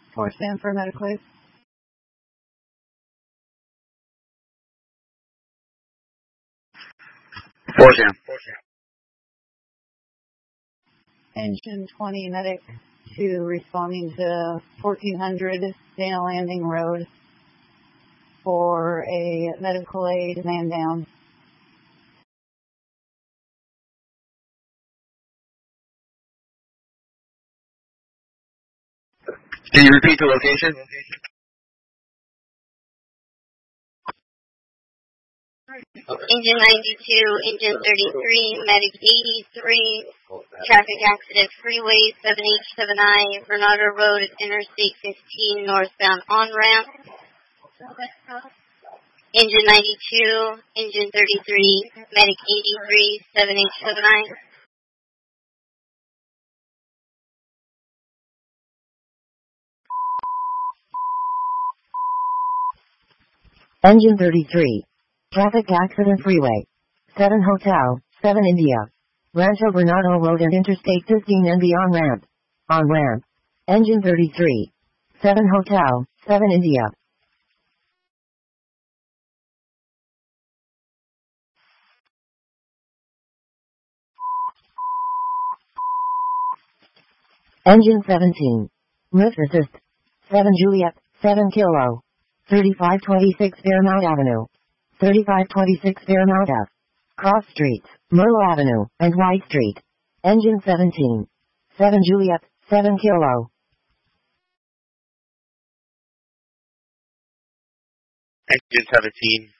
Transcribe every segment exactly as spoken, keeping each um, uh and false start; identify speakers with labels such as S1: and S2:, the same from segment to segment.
S1: Four stand for medical aid.
S2: Four stand.
S1: Engine twenty medic two responding to fourteen hundred Dana Landing Road for a medical aid man down.
S2: Can you repeat the location?
S3: Engine ninety-two, engine thirty-three, medic eighty-three, traffic accident freeway seven H seven I, Bernardo Road, Interstate fifteen, northbound on-ramp. Engine ninety-two, engine thirty-three, medic eighty-three, seven H seven I.
S4: Engine thirty-three. Traffic accident freeway. seven Hotel, seven India. Rancho Bernardo Road and Interstate fifteen and beyond ramp. On ramp. Engine thirty-three. seven Hotel, seven India. Engine seventeen. Lift assist. seven Juliet, seven Kilo. thirty-five twenty-six Fairmount Avenue. thirty-five twenty-six Fairmount F. Cross Streets, Merle Avenue, and White Street. Engine seventeen. seven Juliet, seven Kilo.
S2: Engine seventeen.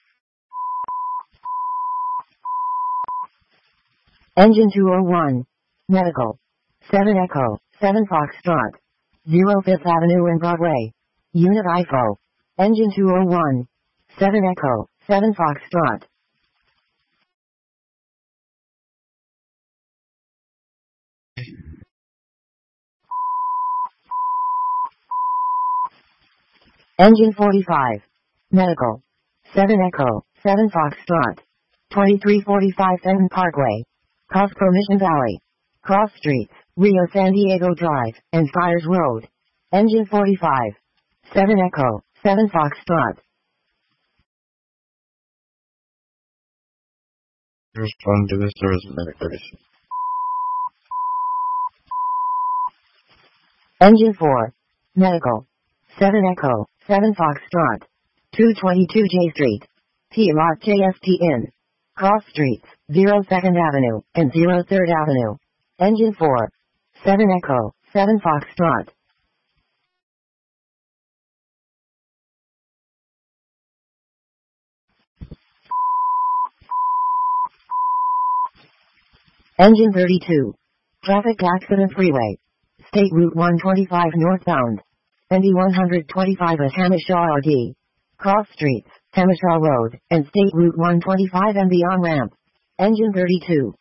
S4: Engine two oh one. Medical. seven Echo, seven Foxtrot. zero Fifth Avenue and Broadway. Unit I F O. Engine two oh one. seven Echo, seven Foxtrot. Engine forty-five. Medical. seven Echo, seven Foxtrot. twenty-three forty-five Fenton Parkway. Costco Mission Valley. Cross Streets, Rio San Diego Drive, and Fires Road. Engine forty-five. seven Echo, seven Foxtrot.
S5: Respond to this service medic thirty-six.
S4: Engine four. Medical. seven Echo, seven Foxtrot. two twenty-two J Street. T-Lot J S T N. Cross Streets, zero second Avenue, and zero third Avenue. Engine four. seven Echo, seven Foxtrot. Engine thirty-two. Traffic accident freeway. State Route one twenty-five northbound. N D one twenty-five at Hamishaw R D. Cross Streets, Hamishaw Road, and State Route one twenty-five and beyond ramp. Engine thirty-two.